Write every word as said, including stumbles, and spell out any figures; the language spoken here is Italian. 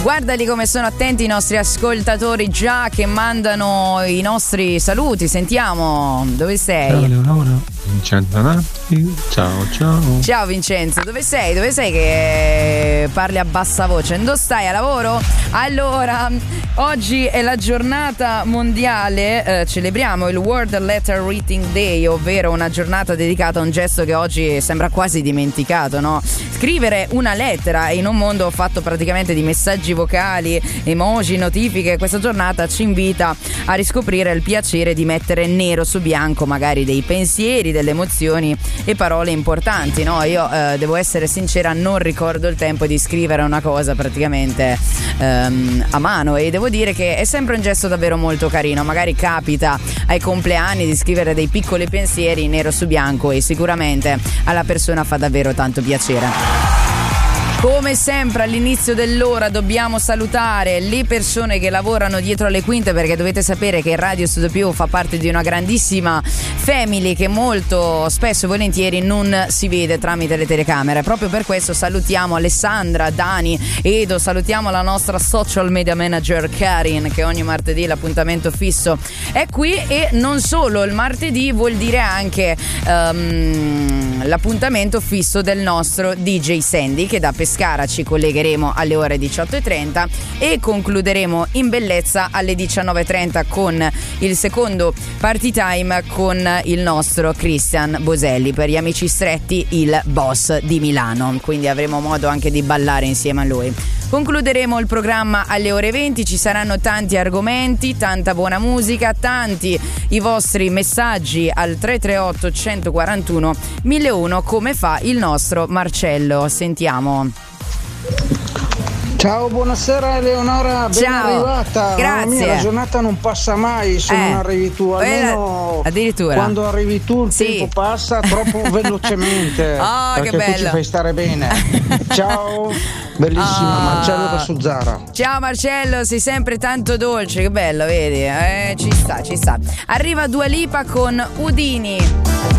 Guardali come sono attenti i nostri ascoltatori già che mandano i nostri saluti. Sentiamo, dove sei? Ciao Leonora, Vincenzo Natti, ciao ciao. Ciao Vincenzo, dove sei? Dove sei che parli a bassa voce? Dove stai, a lavoro? Allora, oggi è la giornata mondiale, eh, celebriamo il World Letter Writing Day, ovvero una giornata dedicata a un gesto che oggi sembra quasi dimenticato, no? Scrivere una lettera in un mondo fatto praticamente di messaggi vocali, emoji, notifiche. Questa giornata ci invita a riscoprire il piacere di mettere nero su bianco magari dei pensieri, delle emozioni e parole importanti, no? Io eh, devo essere sincera, non ricordo il tempo di scrivere una cosa praticamente ehm, a mano, e devo dire che è sempre un gesto davvero molto carino. Magari capita ai compleanni di scrivere dei piccoli pensieri nero su bianco e sicuramente alla persona fa davvero tanto piacere. Come sempre all'inizio dell'ora dobbiamo salutare le persone che lavorano dietro le quinte, perché dovete sapere che Radio Studio Più fa parte di una grandissima family che molto spesso e volentieri non si vede tramite le telecamere. Proprio per questo salutiamo Alessandra, Dani, Edo, salutiamo la nostra social media manager Karin, che ogni martedì l'appuntamento fisso è qui, e non solo il martedì, vuol dire anche um, l'appuntamento fisso del nostro D J Sandy, che da Pescara ci collegheremo alle ore diciotto e trenta e concluderemo in bellezza alle diciannove e trenta con il secondo party time con il nostro Christian Boselli, per gli amici stretti il boss di Milano, quindi avremo modo anche di ballare insieme a lui. Concluderemo il programma alle ore venti, ci saranno tanti argomenti, tanta buona musica, tanti i vostri messaggi al tre tre otto uno quattro uno mille uno, come fa il nostro Marcello. Sentiamo. Ciao, buonasera Eleonora, ben Ciao. arrivata. Grazie. Mia, la giornata non passa mai se Eh. non arrivi tu, almeno addirittura quando arrivi tu il sì. tempo passa troppo velocemente. Oh, perché che tu bello. ci fai stare bene. Ciao, bellissima, Oh. Marcello da Suzzara. Ciao Marcello, sei sempre tanto dolce, che bello, vedi? Eh, ci sta, ci sta. Arriva Dua Lipa con Udini.